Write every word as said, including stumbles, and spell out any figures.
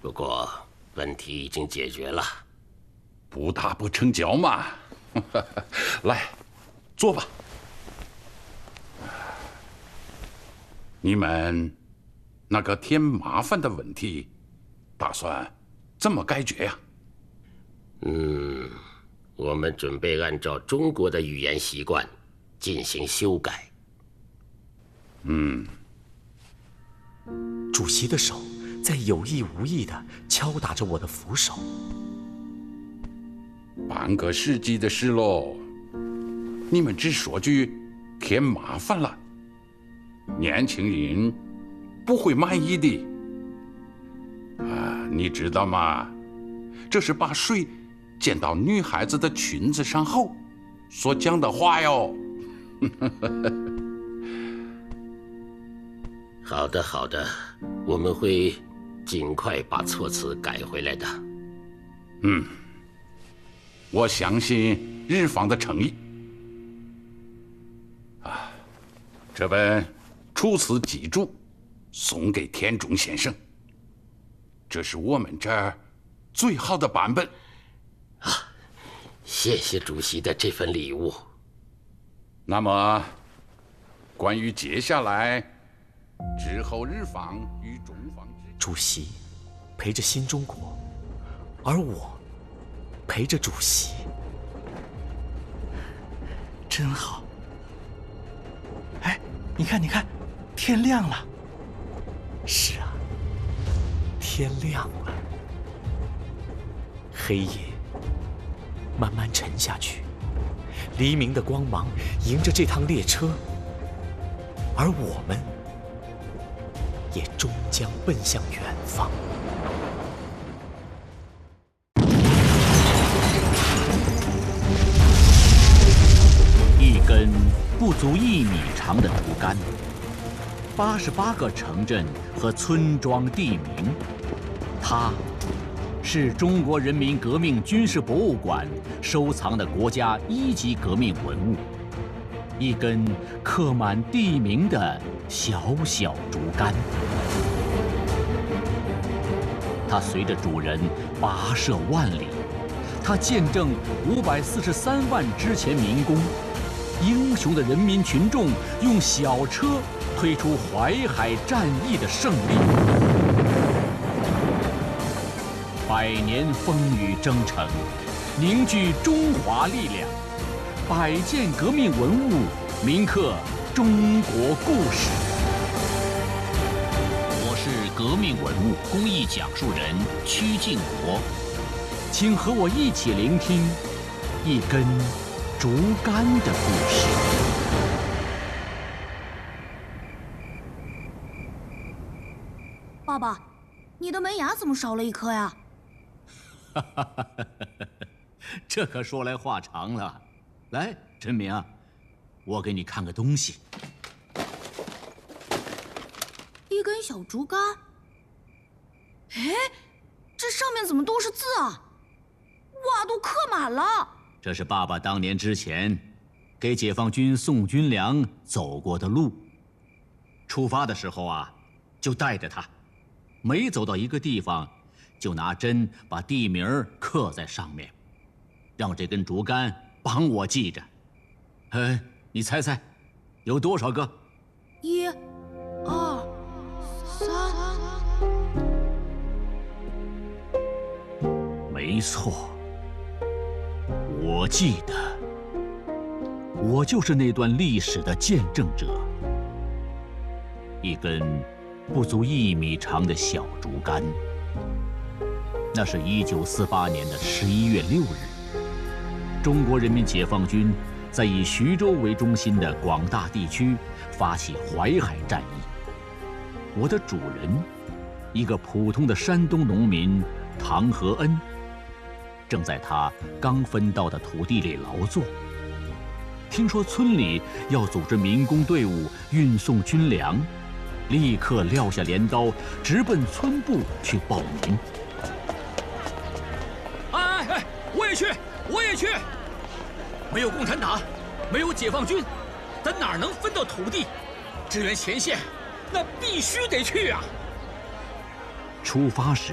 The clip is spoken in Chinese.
不过问题已经解决了， 不打不成交嘛。来，坐吧。你们那个添麻烦的问题，打算怎么解决呀？ 嗯，我们准备按照中国的语言习惯进行修改。 嗯。 主席的手在有意无意地敲打着我的扶手。 半个世纪的事喽，你们只说句添麻烦了，年轻人不会满意的。啊，你知道吗？这是把水溅到女孩子的裙子上后所讲的话哟。 好的，好的，我们会尽快把措辞改回来的。 嗯，我相信日方的诚意。啊，这本《楚辞集注》送给田中先生，这是我们这儿最好的版本。 啊，谢谢主席的这份礼物。 那么，关于接下来之后日方与中方之主席陪着新中国，而我陪着主席，真好。哎，你看，你看，天亮了。是啊，天亮了。黑夜慢慢沉下去，黎明的光芒迎着这趟列车，而我们也终将奔向远方。 一根不足一米长的竹竿，八十八个城镇和村庄地名，它是中国人民革命军事博物馆收藏的国家一级革命文物，一根刻满地名的小小竹竿。它随着主人跋涉万里，它见证五百四十三万之前民工，英雄的人民群众用小车推出淮海战役的胜利。百年风雨征程，凝聚中华力量，百件革命文物铭刻中国故事。我是革命文物公益讲述人曲靖国，请和我一起聆听一根竹竿的故事。 爸爸，你的门牙怎么少了一颗呀？ 哈哈哈哈哈！这可说来话长了。来，陈明啊，我给你看个东西。 一根小竹竿。哎，这上面怎么都是字啊？哇，都刻满了。 这是爸爸当年之前给解放军送军粮走过的路。出发的时候啊，就带着它，每走到一个地方，就拿针把地名刻在上面，让这根竹竿帮我记着。哎，你猜猜，有多少个？ 一、二、三。 没错，我记得，我就是那段历史的见证者。一根不足一米长的小竹竿。那是一九四八年的十一月六日，中国人民解放军在以徐州为中心的广大地区发起淮海战役。我的主人，一个普通的山东农民唐和恩，正在他刚分到的土地里劳作。听说村里要组织民工队伍运送军粮，立刻撂下镰刀，直奔村部去报名。哎哎，我也去，我也去！没有共产党，没有解放军，咱哪能分到土地？支援前线，那必须得去啊！出发时。